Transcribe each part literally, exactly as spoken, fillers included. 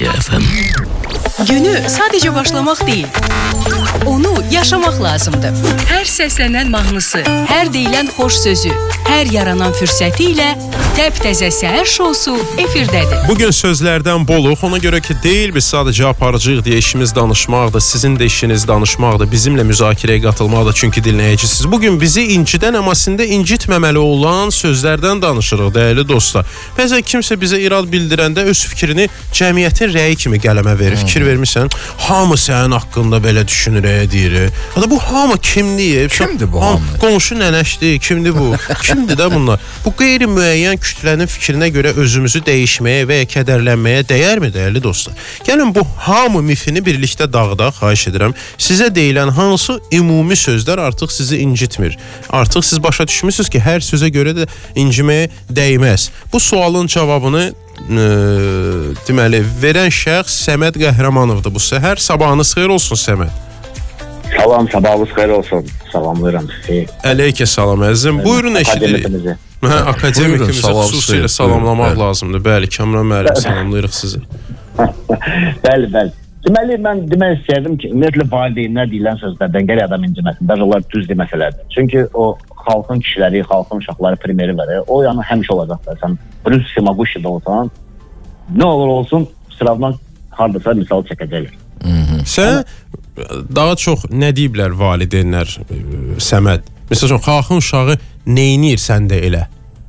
Media F M. Günü sadece başlamaq değil, onu yaşamaq lazımdır. Hər səslənən mahnısı, hər deyilən xoş sözü, hər yaranan fürsəti ilə təp-təzə səhər şousu efirdədir. Bugün sözlərdən boluq, ona görə ki deyil biz sadəcə aparıcıyıq deyə işimiz danışmaqdır, sizin də işiniz danışmaqdır, bizimlə müzakirəyə qatılmaqdır çünki dinləyicisiniz. Bugün bizi incidən əmasində incitməməli olan sözlərdən danışırıq dəyərli dostlar. Bəzən kimsə bizə irad bildirəndə öz fikrini cəmiyyətin rəyi kimi qələmə verir. Fikir vermirsən, hamı sənin haqqında belə düşünür, deyir. Hatta bu hamı kimdir? Kimdir bu hamı? Qonşu nənəşdir, kimdir bu? Kimdir də bunlar? Bu qeyri-müəyyən kütlənin fikrinə görə özümüzü dəyişməyə və ya kədərlənməyə dəyərmi, dəyərli dostlar? Gəlin bu hamı mifini birlikdə dağıdaq, xahiş edirəm. Sizə deyilən hansı ümumi sözlər artıq sizi incitmir? Artıq siz başa düşmüsünüz ki, hər sözə görə də inciməyə dəyməz. Bu sualın cavabını e, deməli, verən şəxs Səməd Qəhrəmanovdur bu səhər. Sabahınız xeyir olsun, Səməd. Salam, sabahınız xeyir olsun. Salamlayıram sizi. Əleykə salam əzizim. Buyurun eşidirik. Hə, akademikimizi xüsusilə salamlamaq lazımdır. Bəli, Kamran müəllim, salamlayırıq sizi. Bəli, bəli. Deməli, mən demək istəyirdim ki, ümumiyyətlə valideynlər deyilən sözlərdən gəlir adam inciməsin. Bəzi onlar düz deməsələrdir. Çünki o xalqın kişiləri, xalqın uşaqları primeri var. O yəni həmişə olacaqdır. Sən Bruce Simaguchi'də olsan, nə olur olsun, sıravdan hardasa misal çəkəcəklər. Sən daha çox nə deyiblər valideynlər, Səməd? Məsələn, xalqın uşağı neynir səndə elə?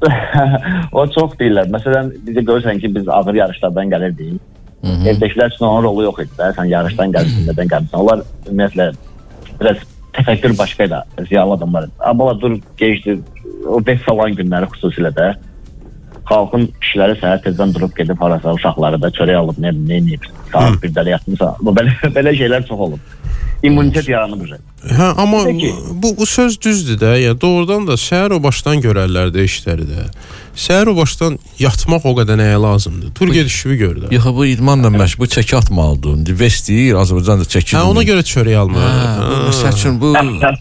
O çox deyirlər. Məsələn, bizə görürsən ki, biz ağır yarışlardan gəlirdik. Evdəkilər üçün onun rolu yox idi də. Sən yarışdan gəlirsən, nədən gəlirsən. Onlar ümumiyyətlə biraz təfəkkür başqaydı, ziyalı adamlar. Amma dur, gecdir, o beş salan günləri xüsusilə də xalqın kişiləri səhər tezdən durub gedib harasa uşaqları da çörək alıb, nə neyib, saat bir dəli yatmışsa. Belə, belə şeylər çox olub. İmmunitet yaranıb. Hə, amma bu, bu söz düzdür də. Yəni, doğrudan da səhər o başdan görərlər də işləri də. Səhər o başdan yatmaq o qədər nəyə lazımdır? Tur gedişivi gör də. Yox, bu idmanla məşq, bu çəki atmalıdır. Vest deyir, Azərbaycan da çəki. Hə, ona görə çörək almalı. Məsəl üçün bu...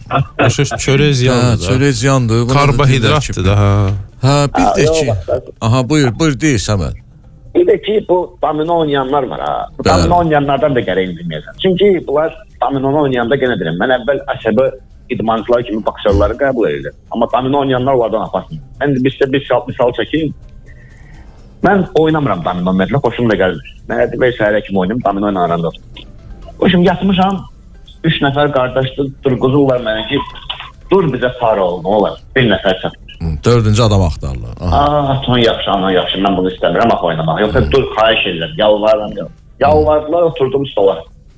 Çörək ziyandır da. Çörək ziyandır. Karbohidratdır da. Hə, bir də ki... Aha, buyur, buyur, deyir Səməd. Bir də ki, bu domino oynayanlar var ha. Bu domino oynayanlardan da gərək indirməyəsən. Çünki bunlar domino oynayanda genə deyirəm. Mən əvvəl əsəbi idmançılar kimi boksörləri qəbul edirəm. Amma domino oynayanlar onlardan apasın. Mən bizdə bir misal çəkeyim. Mən oynamıram domino ümumiyyətlə, xoşum da gəlir. Mən əvvəl səhərə kimi oynayım, domino ilə aranda. Xoşum yatmışam, üç nəfər qardaşdır, durquzurlar mənə ki, dur bizə para ol, nə olar, bir nəfər çat. Dördüncü adam axtarlar. Aa, son yaxşı, anan yaxşı, mən bunu istəmirəm, axı oynamaq. Yoxsa dur, xahiş edirəm, yalvarıram. Yalvardılar, oturdum stola.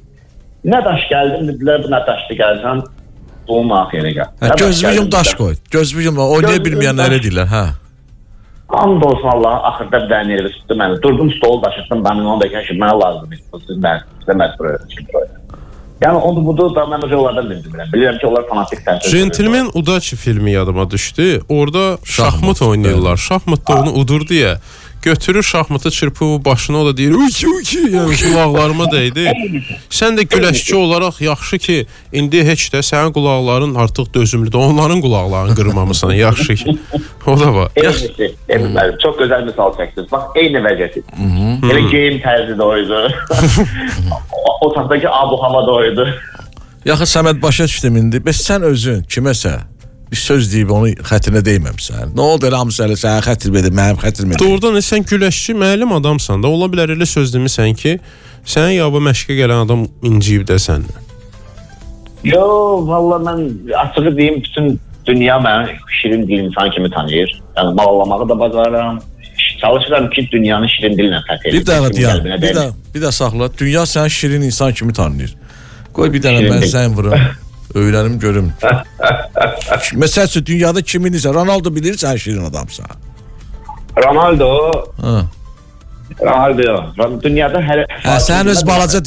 Nə daş gəldim, dedilər, bu nə daşdı gəlsən, doğum axı yerə gəl. Gözümü yum daş qoy, gözümü yum, oynaya bilməyənlərə deyirlər, hə. And olsun Allah, axırda bir dənə nervi tutdu məni. Durdum, stolu daşıtdım, bəmin onu da ki, mənə lazım, siz məz buraya. Yəni onu budur da mən onlardan bilmirəm. Bilirəm ki, onlar fanatik təsir. Gentleman Udachi filmi yadıma düşdü. Orada şahmat oynayırlar. Şahmat da onu udur deyə götürür şahmatı, çırpıb başına, o da deyir uki uki, yəni qulaqlarıma dəydi. Sən də güləşçi olaraq yaxşı ki, indi heç də sənin qulaqların artıq dözümlüdür. Onların qulaqlarını qırmamısan, yaxşı ki. O da var. Eyni, eyni, çox gözəl misal çəksiniz. Bax, eyni vəziyyəti. Elə geyim tərzi də oydu. Otaqdakı abu-hava da oydu. Yaxı Səməd başa düşdüm indi. Bəs sən özün kiməsə bir söz deyib onu xətrinə deyməmsən. Nə oldu elə hamısı elə sənə xətr verdi, mənim xətrim verdi. Doğrudan sən güləşçi, müəllim adamsan da. Ola bilər elə söz demisən ki, sənin yaba məşqə gələn adam inciyib də səndən. Yo, valla mən açığı deyim, bütün dünya mənə şirin dil insan kimi tanıyır. Yəni bağlamağı da bacarıram. Çalışıram ki, dünyanın şirin dilinə fəth edir. Bir daha deyəm, bir daha, bir daha saxla. Dünya səni şirin insan kimi tanıyır. Qoy bir dənə mən sən vurum. Öyrənim görüm. Məsəl üçün dünyada kimin isə Ronaldo bilir sən şirin adamsan. Ronaldo. Ha. Ronaldo. Dünyada hər Hə, sən öz balaca